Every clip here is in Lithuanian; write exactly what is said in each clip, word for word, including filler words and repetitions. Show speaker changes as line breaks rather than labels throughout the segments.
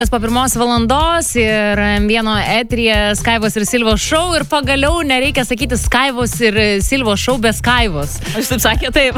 Po pirmos valandos ir vieno eteryje Skaivos ir Silvos šou ir pagaliau nereikia sakyti Skaivos ir Silvos šou be Skaivos.
Aš taip sakė,
taip.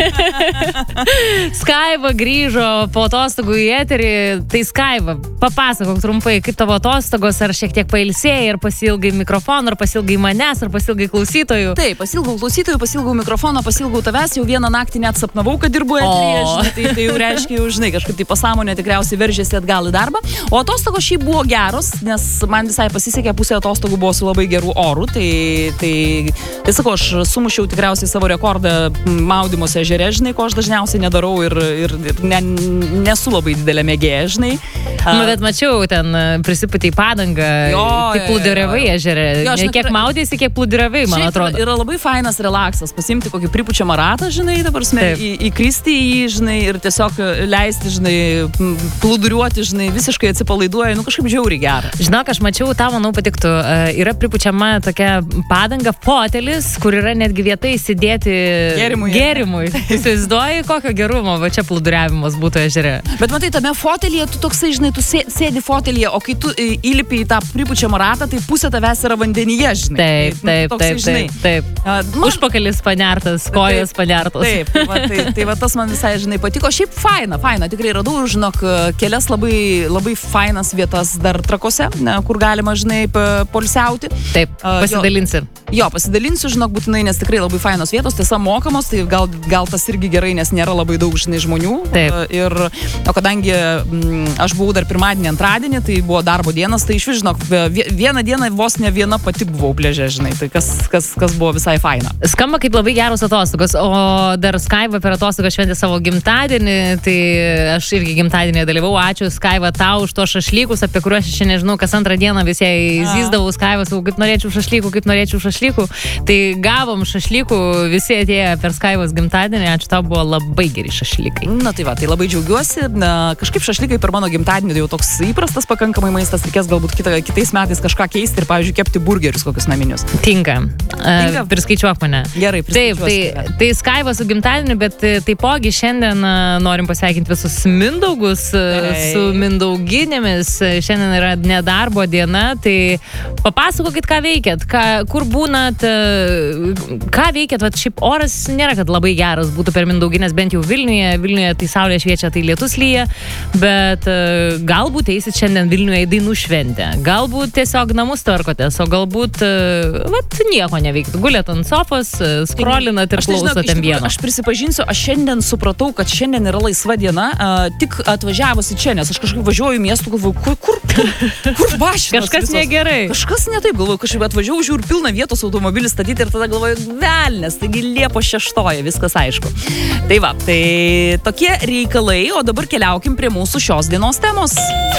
Skaiva grįžo po atostogų į eterį. Tai Skaiva, papasakok trumpai, kaip tavo atostogos, ar šiek tiek pailsėjai, ar pasilgai mikrofono, ar pasilgai manęs, ar pasilgai klausytojų.
Taip, pasilgau klausytojų, pasilgau mikrofono, pasilgau tavęs, jau vieną naktį net sapnavau, kad dirbu eteryje, žinai, tai, tai jau reiškia, jau žinai, kažkaip tai pasąmonė tikriausiai veržėsi atgal į darbą. O atostogos šiaip buvo geros, nes man visai pasisekė, pusė atostogų buvo su labai geru oru, tai, tai, tai sakau, aš sumušiau tikriausiai savo rekordą maudymuose ežere, žinai, ko aš dažniausiai nedarau ir, ir, ir ne, nesu labai didelė mėgėja, žinai.
Nu, bet mačiau, ten prisiputė į padangą, tik plūduriavai ežere. Ne kiek maudėsi, kiek plūduriavai, man atrodo.
Yra labai fainas relaksas, pasimti kokį pripučiamą ratą, žinai, dabar smė, į, įkristi į jį, žinai, ir tiesiog leisti, žinai, plūduriuoti, žinai, visiškai atsipalaiduoja, nu kažkaip žiauriai gera.
Žinok, aš mačiau, tau, manau, patiktų, yra pripučiama tokia padanga, fotelis, kur yra netgi vieta įsidėti
gėrimui.
Gėrimui. Įsivaizduoji, kokio gerumo va čia plūduriavimas būtų ežere.
Bet matai, tame fotelyje tu toksai, žinai, tu sėdi fotelyje, o kai tu įlipi į tą pripučiamą ratą, tai pusė tavęs yra vandenyje, žinai.
Taip, taip, toksai, taip, žinai, taip, taip. Man... Užpakalis panertas, kojas taip, panertos.
Taip, tai va, tai, tai va tas man visai, žinai, patiko. Šiaip faina, faina, tikrai radau, žinok, kelias labai, labai fainas vietas dar Trakuose, ne, kur galima, žinai, polsiauti.
Taip, pasidalinsi.
Jo, jo, pasidalinsiu, žinok, būtinai, nes tikrai labai fainos vietos, tiesa mokamos, tai gal, gal tas irgi gerai, nes nėra labai daug, žinai, žmonių.
Taip.
Ir, o kadangi m, aš buvau dar pirmadienį, antradienį, tai buvo darbo dienas, tai iš vis, žinok, vieną dieną vos ne viena pati buvau pliaže, žinai, tai kas, kas, kas buvo visai faina.
Skamba kaip labai geros atostogos, o dar Skaiva per atostogas šventė savo gimtadienį, tai aš irgi gimtadienį dalyvau, ačiū Skaiva tau už to šašlykus, apie kuriuos aš čia nežinau, kas antrą dieną visiai zyzdavau Skaivą, sakau, kaip norėčiau šašlykų, kaip norėčiau šašlykų, tai gavom šašlykų, visi atėjo per Skaivos gimtadienį, ačiū tau, buvo labai geri šašlykai.
Na tai va, tai labai džiaugiuosi, na, kažkaip šašlykai per mano gimtadienį jau toks įprastas pakankamai maistas, reikės galbūt kita, kitais metais kažką keisti ir, pavyzdžiui, kepti burgerius kokius naminius.
Tinka. Tinka. Uh, priskaičiuok mane.
Gerai, priskaičiuosiu.
Taip, tai, tai Skaiva su gimtadieniu, bet taipogi šiandien uh, norim pasveikinti visus Mindaugus uh, su Mindauginėmis. Šiandien yra nedarbo diena, tai papasakokit, ką veikėt, ką, kur būnat, uh, ką veikėt, va šiaip oras nėra, kad labai geras būtų per Mindauginės, bent jau Vilniuje, Vilniuje tai saulė šviečia, tai lietus lyja, bet uh, galbūt eisit šiandien Vilniuje į dainų šventę, galbūt tiesiog namus tvarkotės, o galbūt uh, vat, nieko neveiktų, gulėt ant sofos, uh, skrolinat ir klausot ten vieno.
Aš prisipažinsiu, aš šiandien supratau, kad šiandien yra laisva diena, uh, tik atvažiavusi čia, nes aš kažkaip važiuoju į miestų, galvoju, kur, kur, kur, kur mašinas
kažkas
visos.
Negerai.
Kažkas ne taip, galvoju, kažkaip atvažiuoju, žiūriu pilną vietos automobilį statyti ir tada galvoju, velnės, taigi Liepos šeštoji, viskas aišku. Tai va, tai tokie reikalai, o dabar keliaukim prie mūsų šios dienos temos.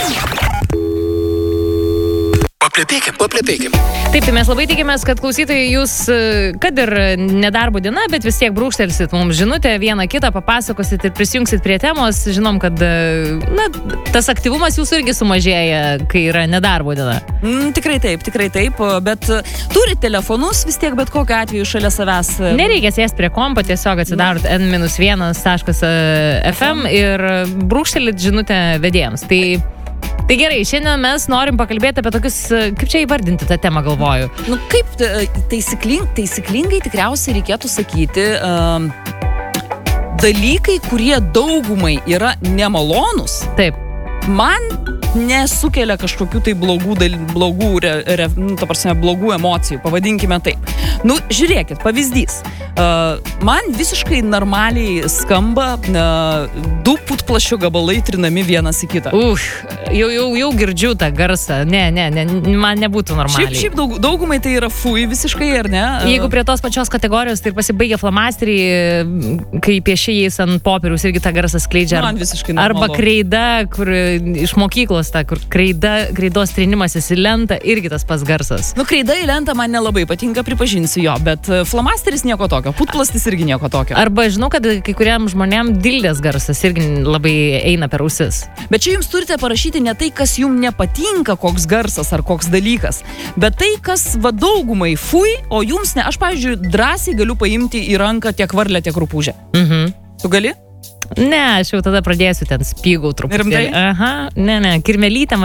Paplepėkim, paplepėkim.
Taip, tai mes labai tikimės, kad klausytojai jūs, kad ir nedarbo diena, bet vis tiek brūkštelsit mums žinutę, vieną kitą papasakosit ir prisijungsit prie temos. Žinom, kad na, tas aktyvumas jūsų irgi sumažėja, kai yra nedarbo diena.
Mm, tikrai taip, tikrai taip, bet turit telefonus vis tiek bet kokiu atveju šalia savęs.
Nereikia sėsti prie kompo, tiesiog atsidarot en vienas taškas ef em ir brūkštelit žinutę vedėjams. Tai Tai gerai, šiandien mes norim pakalbėti apie tokius, kaip čia įvardinti tą temą, galvoju.
Nu, kaip taisykling, taisyklingai tikriausiai reikėtų sakyti, um, dalykai, kurie daugumai yra nemalonus.
Taip.
Man nesukelia kažkokių tai blogų, blogų, re, re, nu, ta prasme, blogų emocijų, pavadinkime taip. Nu, žiūrėkit, pavyzdys. Uh, man visiškai normaliai skamba uh, du putplašio gabalai trinami vienas į kitą.
Uf, jau, jau, jau girdžiu tą garsą. Ne, ne, ne, man nebūtų normaliai.
Šiaip, šiaip daug, daugumai tai yra fui visiškai, ar ne? Uh,
Jeigu prie tos pačios kategorijos tai ir pasibaigia flomasterį, kai pieši jais ant popieriaus irgi tą garsą skleidžia.
Man visiškai normalu.
Arba kreida, kur iš mokyklos ta, kur kreida, kreidos trinimasis į lentą, irgi tas pats garsas.
Nu, kreida į lentą man nelabai patinka, pripažinsiu jo, bet flomasteris nieko tokio, putplastis irgi nieko tokio.
Arba žinau, kad kai kuriam žmonėm dildės garsas irgi labai eina per ausis.
Bet čia jums turite parašyti ne tai, kas jums nepatinka, koks garsas ar koks dalykas, bet tai, kas va daugumai fui, o jums ne. Aš, pavyzdžiui, drąsiai galiu paimti į ranką tiek varlę, tiek rupūžę.
Mhm.
Tu gali?
Ne, aš jau tada pradėsiu ten spygau truputį.
Rimtai?
Aha, ne, ne, kirmelytę